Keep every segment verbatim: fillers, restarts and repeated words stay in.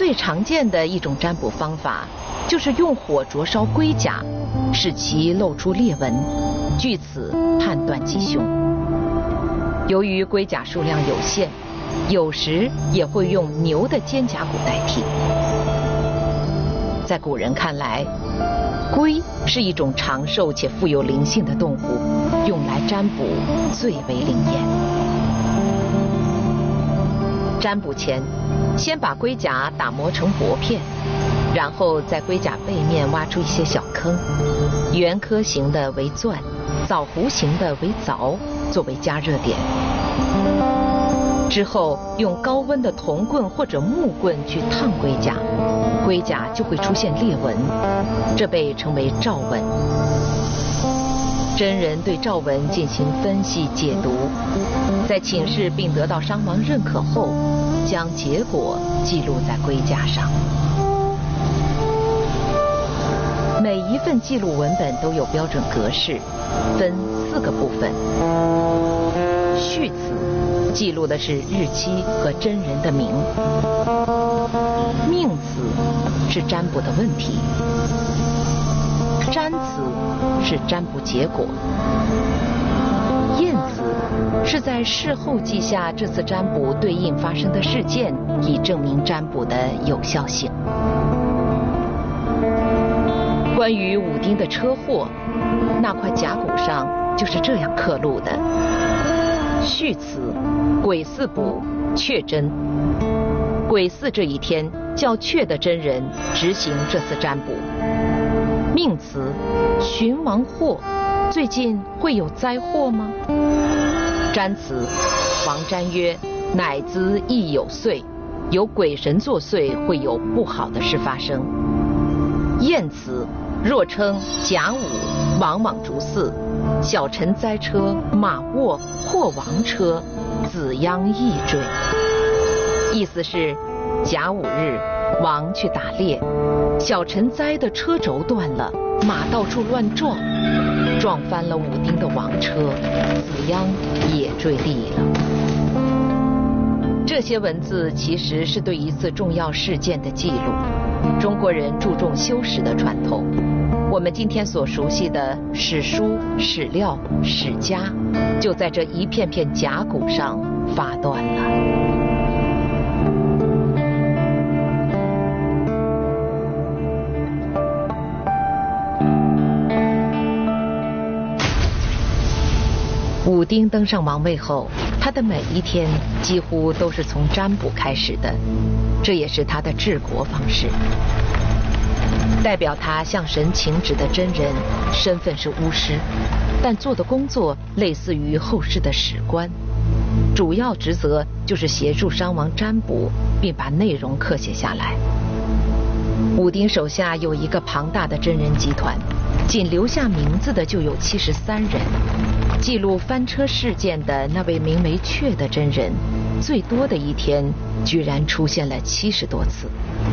最常见的一种占卜方法，就是用火灼烧龟甲，使其露出裂纹，据此判断吉凶。由于龟甲数量有限，有时也会用牛的肩胛骨代替。在古人看来，龟是一种长寿且富有灵性的动物，用来占卜最为灵验。占卜前，先把龟甲打磨成薄片，然后在龟甲背面挖出一些小坑，圆颗形的为钻，枣弧形的为凿，作为加热点。之后用高温的铜棍或者木棍去烫龟甲，龟甲就会出现裂纹，这被称为兆纹。真人对兆纹进行分析解读，在请示并得到商王认可后，将结果记录在龟甲上。每一份记录文本都有标准格式，分四个部分。序词记录的是日期和真人的名，命词是占卜的问题，占词是占卜结果，验词是在事后记下这次占卜对应发生的事件，以证明占卜的有效性。关于武丁的车祸，那块甲骨上就是这样刻录的。序词：癸巳卜，确真。癸巳这一天，叫确的真人执行这次占卜。命词：寻王祸，最近会有灾祸吗？占词：王占曰：乃兹亦有岁，有鬼神作祟，会有不好的事发生。验词：若称甲午，往往逐四，小臣灾车，马卧或王车，子殃易坠。意思是甲午日，王去打猎，小臣灾的车轴断了，马到处乱撞，撞翻了武丁的王车，子殃也坠地了。这些文字其实是对一次重要事件的记录。中国人注重修史的传统，我们今天所熟悉的史书、史料、史家，就在这一片片甲骨上发端了。武丁登上王位后，他的每一天几乎都是从占卜开始的，这也是他的治国方式。代表他向神请旨的真人身份是巫师，但做的工作类似于后世的史官，主要职责就是协助商王占卜，并把内容刻写下来。武丁手下有一个庞大的真人集团，仅留下名字的就有七十三人。记录翻车事件的那位名为阙的真人，最多的一天居然出现了七十多次。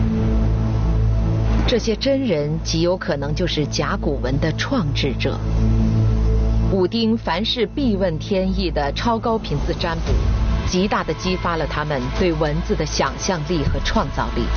这些真人极有可能就是甲骨文的创制者。武丁凡事必问天意的超高频次占卜，极大地激发了他们对文字的想象力和创造力。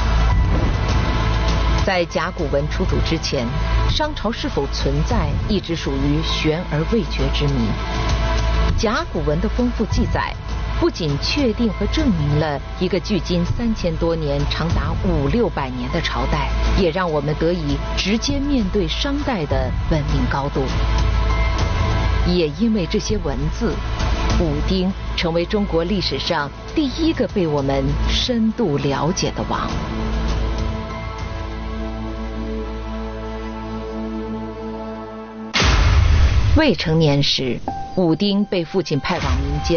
在甲骨文出土之前，商朝是否存在一直属于悬而未决之谜。甲骨文的丰富记载，不仅确定和证明了一个距今三千多年、长达五六百年的朝代，也让我们得以直接面对商代的文明高度。也因为这些文字，武丁成为中国历史上第一个被我们深度了解的王。未成年时，武丁被父亲派往民间